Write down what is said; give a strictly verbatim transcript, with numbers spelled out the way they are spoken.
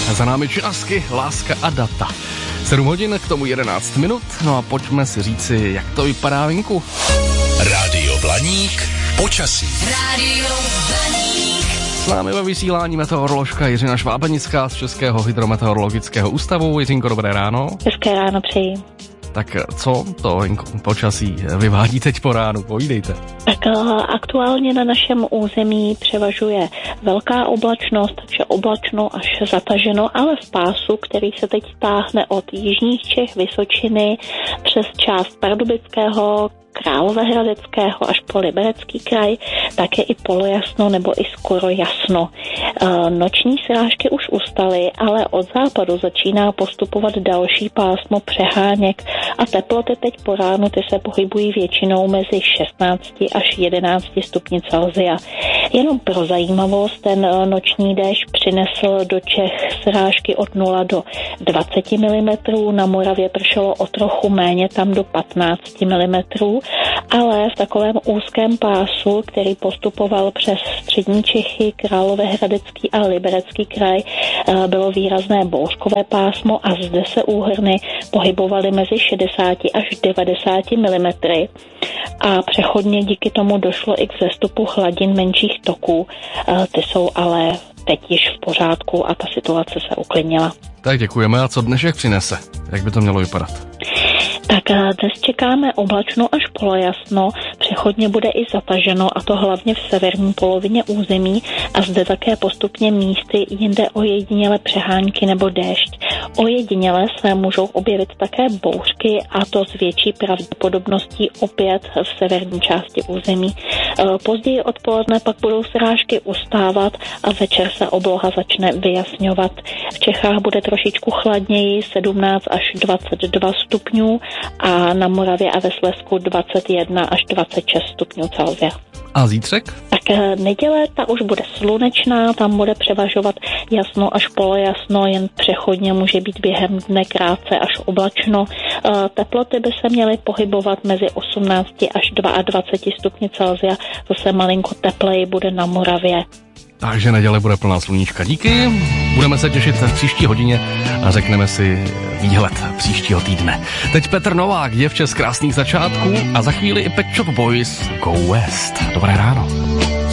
Za námi Činasky, Láska a data. sedm hodin, k tomu jedenáct minut, no a pojďme si říci, jak to vypadá venku. Rádio Blaník, počasí. Rádio Blaník. S námi ve vysílání meteoroložka Jiřina Švábenická z Českého hydrometeorologického ústavu. Jiřinko, dobré ráno. Hezké ráno přeji. Tak co to počasí vyvádí teď po ránu? Povídejte. Tak aktuálně na našem území převažuje velká oblačnost, takže oblačno až zataženo, ale v pásu, který se teď táhne od jižních Čech, Vysočiny přes část Pardubického, Královéhradeckého až po Liberecký kraj, také i polojasno nebo i skoro jasno. Noční srážky už ustaly, ale od západu začíná postupovat další pásmo přeháněk a teploty teď po ránu ty se pohybují většinou mezi šestnáct až jedenáct stupni Celsia. Jenom pro zajímavost, ten noční déšť přinesl do Čech srážky od nula do dvacet milimetrů, na Moravě pršelo o trochu méně, tam do patnáct milimetrů, ale v takovém úzkém pásu, který postupoval přes střední Čechy, Královéhradecký a Liberecký kraj, bylo výrazné bouřkové pásmo a zde se úhrny pohybovaly mezi šedesát až devadesát milimetry a přechodně díky tomu došlo i k vzestupu hladin menších toků. Ty jsou ale teď již v pořádku a ta situace se uklidnila. Tak děkujeme. A co dnešek přinese? Jak by to mělo vypadat? Tak dnes čekáme oblačno až polojasno, přechodně bude i zataženo, a to hlavně v severní polovině území a zde také postupně místy jinde ojediněle přehánky nebo déšť. Ojediněle se můžou objevit také bouřky a to s větší pravděpodobností opět v severní části území. Později odpoledne pak budou srážky ustávat a večer se obloha začne vyjasňovat. V Čechách bude trošičku chladněji, sedmnáct až dvacet dva stupňů a na Moravě a ve Slezsku dvacet jedna až dvacet šest stupňů Celsia. A zítřek? Tak neděle, ta už bude slunečná, tam bude převažovat jasno až polojasno, jen přechodně může být během dne krátce až oblačno. Teploty by se měly pohybovat mezi osmnáct až dvacet dva stupni Celsia, zase malinko tepleji bude na Moravě. Takže neděle bude plná sluníčka. Díky, budeme se těšit v příští hodině a řekneme si výhled příštího týdne. Teď Petr Novák, děvče z krásných začátků a za chvíli i Pet Shop Boys Go West. Dobré ráno.